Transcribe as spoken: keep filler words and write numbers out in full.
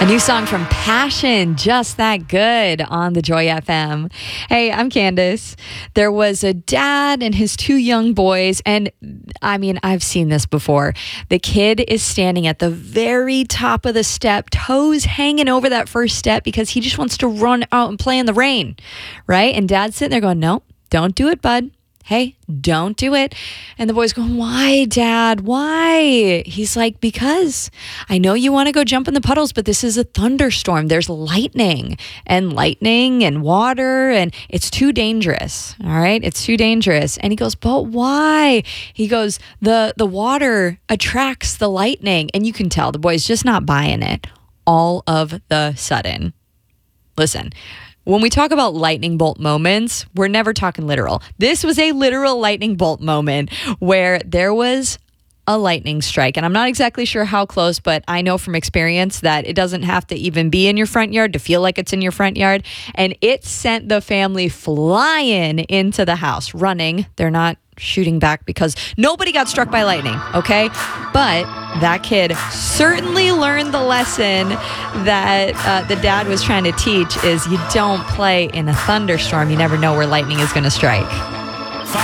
A new song from Passion, Just That Good on the Joy F M. Hey, I'm Candace. There was a dad and his two young boys, and I mean, I've seen this before. The kid is standing at the very top of the step, toes hanging over that first step because he just wants to run out and play in the rain, right? And dad's sitting there going, no, don't do it, bud. Hey, don't do it. And the boy's going, why, Dad? Why? He's like, because I know you want to go jump in the puddles, but this is a thunderstorm. There's lightning and lightning and water, and it's too dangerous. All right. It's too dangerous. And he goes, but why? He goes, the, the water attracts the lightning. And you can tell the boy's just not buying it all of the sudden. Listen. When we talk about lightning bolt moments, we're never talking literal. This was a literal lightning bolt moment where there was a lightning strike. And I'm not exactly sure how close, but I know from experience that it doesn't have to even be in your front yard to feel like it's in your front yard. And it sent the family flying into the house, running. They're not shooting back because nobody got struck by lightning, okay? But that kid certainly learned the lesson that uh, the dad was trying to teach is you don't play in a thunderstorm. You never know where lightning is going to strike.